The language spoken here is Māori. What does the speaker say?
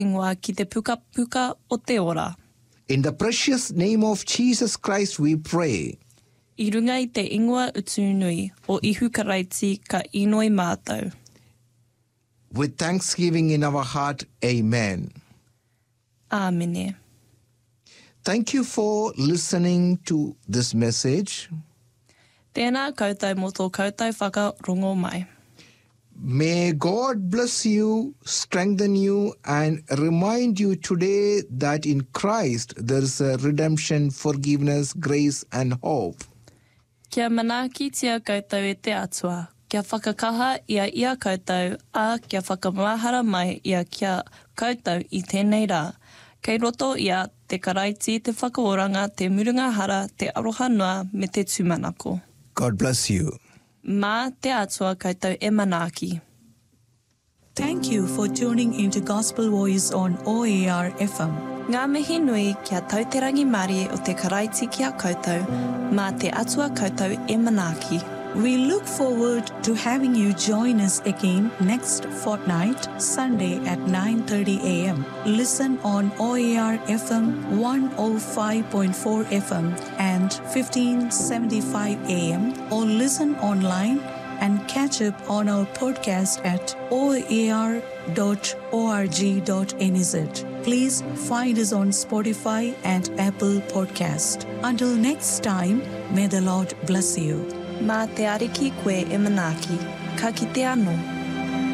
ingoa ki te puka o te ora. In the precious name of Jesus Christ we pray. I runga i te ingoa utunui o ihu karaiti ka inoi mātou. With thanksgiving in our heart, amen. Āmene. Thank you for listening to this message. Tēnā koutou mo tō koutou whakarongo mai. May God bless you, strengthen you, and remind you today that in Christ there is a redemption, forgiveness, grace, and hope. Kia manakitia koutou e te atua. Kia whakakaha ia koutou, a kia whakamahara mai ia kia koutou i tēnei rā. Kei roto ia te karaiti, te whakaoranga, te murungahara, te aroha noa me te tūmanako. God bless you. Mā te atua koutou e manaki. Thank you for tuning into Gospel Voice on OAR FM. Ngā mihi nui kia tauterangi Māori o te karaiti kia koutou, mā te atua koutou e manaki. We look forward to having you join us again next fortnight, Sunday at 9:30 a.m. Listen on OAR FM 105.4 FM and 1575 a.m. or listen online and catch up on our podcast at oar.org.nz. Please find us on Spotify and Apple Podcast. Until next time, may the Lord bless you. Mā te ariki koe e manaki, ka kite anō.